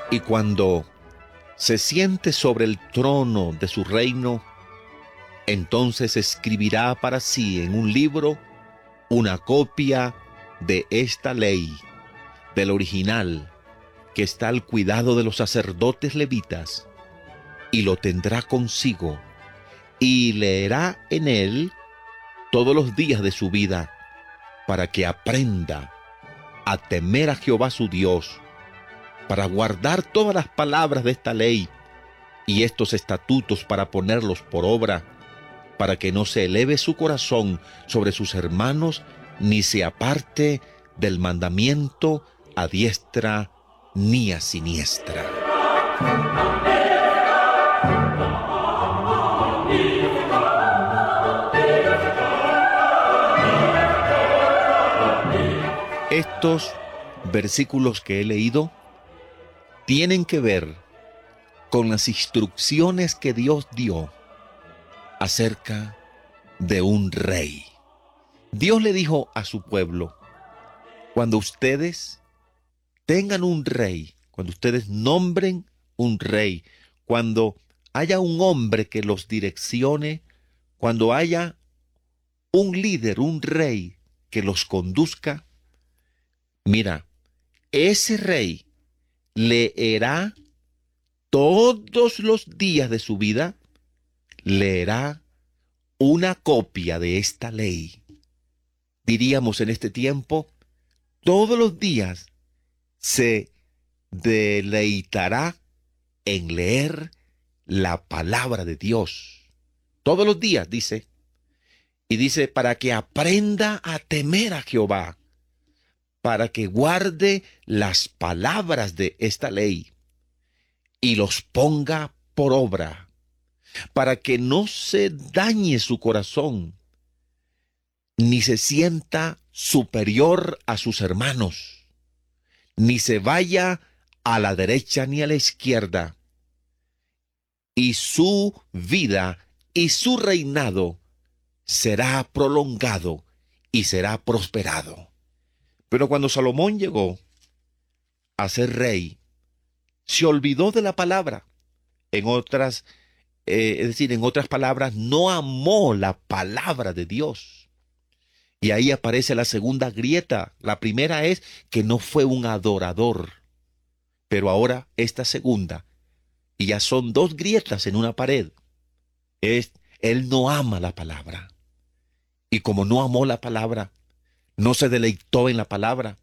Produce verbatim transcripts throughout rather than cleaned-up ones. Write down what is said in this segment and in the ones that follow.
Y cuando se siente sobre el trono de su reino, entonces escribirá para sí en un libro una copia de esta ley, del original, que está al cuidado de los sacerdotes levitas, y lo tendrá consigo, y leerá en él todos los días de su vida, para que aprenda a temer a Jehová su Dios, para guardar todas las palabras de esta ley y estos estatutos, para ponerlos por obra, para que no se eleve su corazón sobre sus hermanos, ni se aparte del mandamiento a diestra ni a siniestra. Estos versículos que he leído tienen que ver con las instrucciones que Dios dio acerca de un rey. Dios le dijo a su pueblo: cuando ustedes tengan un rey, cuando ustedes nombren un rey, cuando haya un hombre que los direccione, cuando haya un líder, un rey que los conduzca, mira, ese rey leerá todos los días de su vida, leerá una copia de esta ley. Diríamos en este tiempo, todos los días se deleitará en leer la palabra de Dios. Todos los días, dice. Y dice, para que aprenda a temer a Jehová, para que guarde las palabras de esta ley y los ponga por obra, para que no se dañe su corazón, ni se sienta superior a sus hermanos, ni se vaya a la derecha ni a la izquierda, y su vida y su reinado será prolongado y será prosperado. Pero cuando Salomón llegó a ser rey, se olvidó de la palabra. En otras, eh, es decir, en otras palabras, no amó la palabra de Dios. Y ahí aparece la segunda grieta. La primera es que no fue un adorador. Pero ahora esta segunda, y ya son dos grietas en una pared, es, él no ama la palabra. Y como no amó la palabra, no se deleitó en la palabra,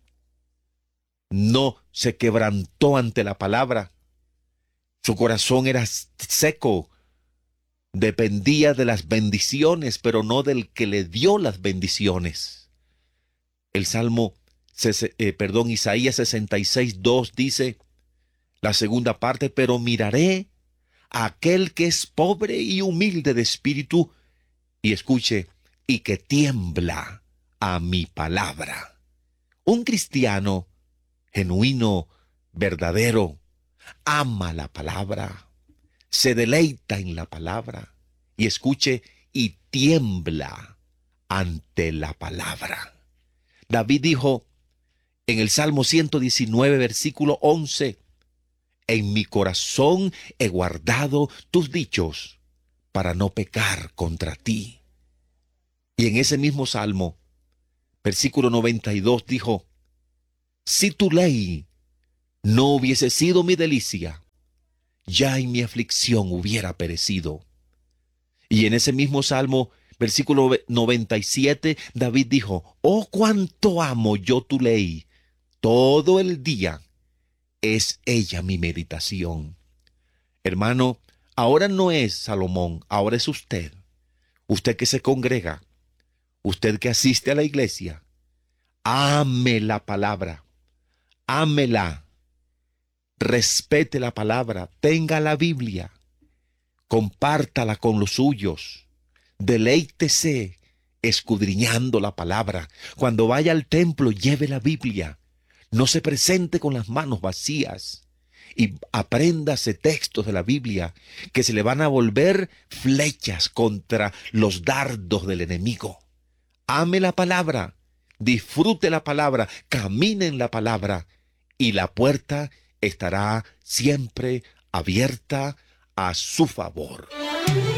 no se quebrantó ante la palabra, su corazón era seco, dependía de las bendiciones, pero no del que le dio las bendiciones. El Salmo, eh, perdón, Isaías sesenta y seis, dos dice, la segunda parte, pero miraré a aquel que es pobre y humilde de espíritu, y escuche, y que tiembla a mi palabra. Un cristiano genuino, verdadero, ama la palabra, se deleita en la palabra, y escuche, y tiembla ante la palabra. David dijo en el Salmo ciento diecinueve, versículo once, en mi corazón he guardado tus dichos para no pecar contra ti. Y en ese mismo Salmo, versículo noventa y dos, dijo, si tu ley no hubiese sido mi delicia, ya en mi aflicción hubiera perecido. Y en ese mismo Salmo, versículo noventa y siete, David dijo, oh, cuánto amo yo tu ley, todo el día es ella mi meditación. Hermano, ahora no es Salomón, ahora es usted. Usted que se congrega, usted que asiste a la iglesia, ame la palabra, ámela, respete la palabra, tenga la Biblia, compártala con los suyos, deleítese escudriñando la palabra. Cuando vaya al templo, lleve la Biblia, no se presente con las manos vacías y apréndase textos de la Biblia que se le van a volver flechas contra los dardos del enemigo. Ame la palabra, disfrute la palabra, camine en la palabra y la puerta estará siempre abierta a su favor.